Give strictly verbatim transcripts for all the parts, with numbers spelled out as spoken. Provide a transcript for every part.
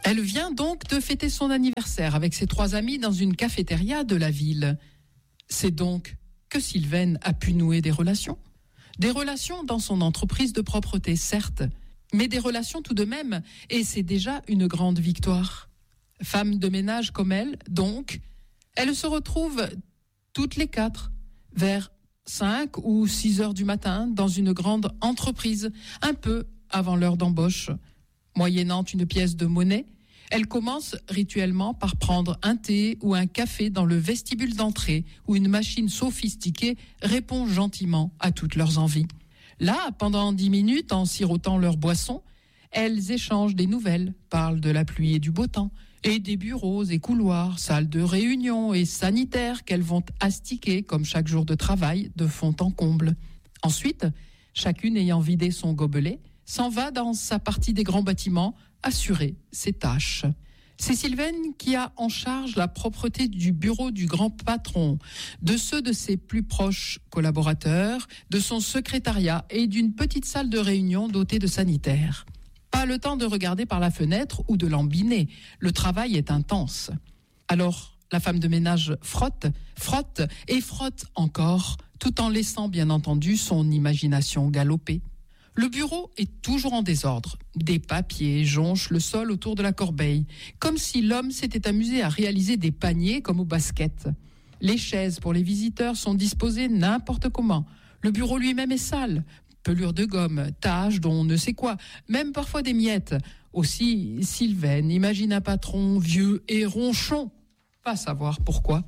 Elle vient donc de fêter son anniversaire avec ses trois amis dans une cafétéria de la ville. C'est donc que Sylvaine a pu nouer des relations. Des relations dans son entreprise de propreté, certes, mais des relations tout de même, et c'est déjà une grande victoire. Femme de ménage comme elle, donc, elles se retrouvent toutes les quatre, vers cinq ou six heures du matin, dans une grande entreprise, un peu avant l'heure d'embauche. Moyennant une pièce de monnaie, elles commencent rituellement par prendre un thé ou un café dans le vestibule d'entrée, où une machine sophistiquée répond gentiment à toutes leurs envies. Là, pendant dix minutes, en sirotant leur boisson, elles échangent des nouvelles, parlent de la pluie et du beau temps, et des bureaux et couloirs, salles de réunion et sanitaires qu'elles vont astiquer comme chaque jour de travail de fond en comble. Ensuite, chacune ayant vidé son gobelet, s'en va dans sa partie des grands bâtiments assurer ses tâches. C'est Sylvaine qui a en charge la propreté du bureau du grand patron, de ceux de ses plus proches collaborateurs, de son secrétariat et d'une petite salle de réunion dotée de sanitaires. Pas le temps de regarder par la fenêtre ou de lambiner. Le travail est intense. Alors, la femme de ménage frotte, frotte et frotte encore, tout en laissant bien entendu son imagination galoper. Le bureau est toujours en désordre. Des papiers jonchent le sol autour de la corbeille, comme si l'homme s'était amusé à réaliser des paniers comme au basket. Les chaises pour les visiteurs sont disposées n'importe comment. Le bureau lui-même est sale. Pelure de gomme, taches dont on ne sait quoi, même parfois des miettes. Aussi, Sylvaine imagine un patron vieux et ronchon. Pas savoir pourquoi.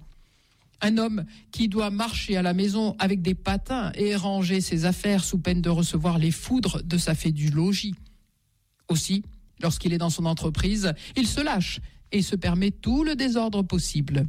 Un homme qui doit marcher à la maison avec des patins et ranger ses affaires sous peine de recevoir les foudres de sa fée du logis. Aussi, lorsqu'il est dans son entreprise, il se lâche et se permet tout le désordre possible.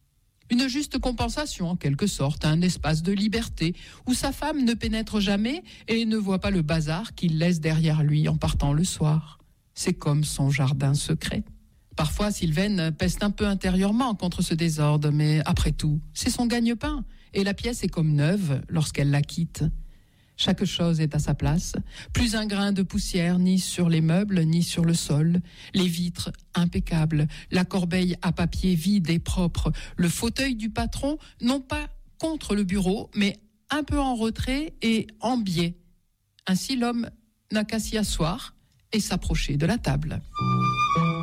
Une juste compensation, en quelque sorte, un espace de liberté où sa femme ne pénètre jamais et ne voit pas le bazar qu'il laisse derrière lui en partant le soir. C'est comme son jardin secret. Parfois, Sylvaine peste un peu intérieurement contre ce désordre, mais après tout, c'est son gagne-pain et la pièce est comme neuve lorsqu'elle la quitte. Chaque chose est à sa place, plus un grain de poussière ni sur les meubles ni sur le sol, les vitres impeccables, la corbeille à papier vide et propre, le fauteuil du patron non pas contre le bureau, mais un peu en retrait et en biais. Ainsi l'homme n'a qu'à s'y asseoir et s'approcher de la table.